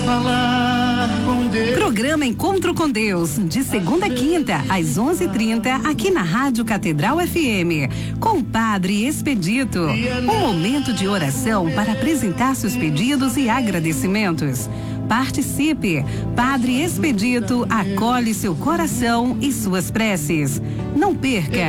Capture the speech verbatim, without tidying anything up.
falar com Deus. Programa Encontro com Deus, de segunda a quinta, às onze e trinta, aqui na Rádio Catedral F M, com o Padre Expedito. Um momento de oração para apresentar seus pedidos e agradecimentos. Participe. Padre Expedito acolhe seu coração e suas preces. Não perca.